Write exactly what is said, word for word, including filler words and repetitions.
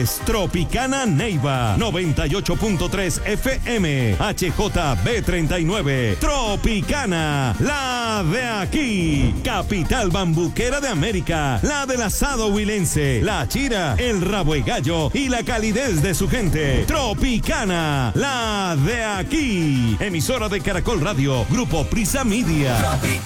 es Tropicana Neiva, noventa y ocho punto tres F M, H J B treinta y nueve. Tropicana, la de aquí. Capital bambuquera de América, la del asado huilense, la chira, el rabo y gallo y la calidez de su gente. Tropicana, la de aquí. Emisora de Caracol Radio, Grupo Prisa Media.